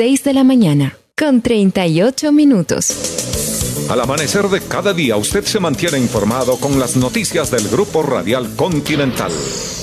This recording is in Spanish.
6 de la mañana, con 38 minutos. Al amanecer de cada día, usted se mantiene informado con las noticias del Grupo Radial Continental.